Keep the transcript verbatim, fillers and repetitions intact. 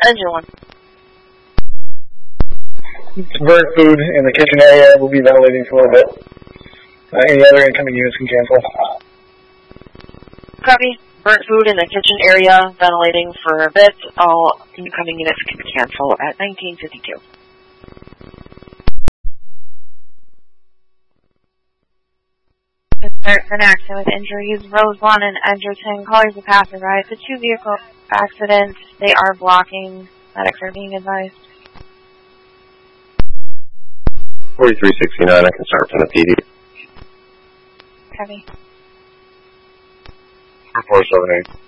Engine one. Burnt food in the kitchen area. We'll be ventilating for a little bit. Uh, any other incoming units can cancel. Copy. Burnt food in the kitchen area, ventilating for a bit. All incoming units can cancel at nineteen fifty-two. There's an accident with injuries. Rose one and Edgerton. Callers a passerby. It's a two-vehicle accident. They are blocking. Medics are being advised. forty-three sixty-nine, I can start from the P D. Heavy. four seven eight.